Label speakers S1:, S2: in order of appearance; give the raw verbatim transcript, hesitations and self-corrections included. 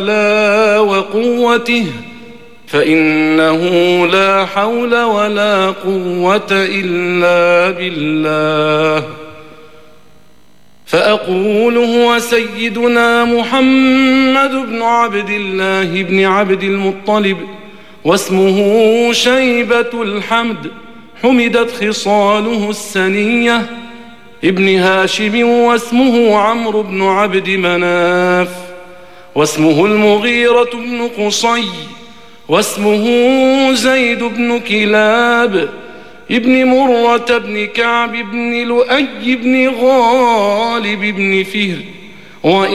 S1: وقوته، فإنه لا حول ولا قوة إلا بالله. فأقول هو سيدنا محمد بن عبد الله بن عبد المطلب، واسمه شيبة الحمد، حمدت خصاله السنية، ابن هاشم، واسمه عمرو بن عبد مناف، واسمه المغيرة بن قصي، واسمه زيد بن كلاب، ابن مرة بن كعب بن لؤي بن غالب بن فهر.